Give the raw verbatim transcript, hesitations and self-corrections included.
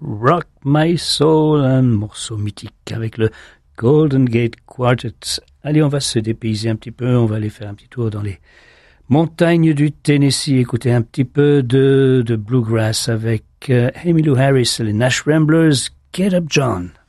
Rock My Soul, un morceau mythique avec le Golden Gate Quartet. Allez, on va se dépayser un petit peu, on va aller faire un petit tour dans les montagnes du Tennessee, écouter un petit peu de, de bluegrass avec euh, Emmylou Harris et les Nash Ramblers. Get Up John.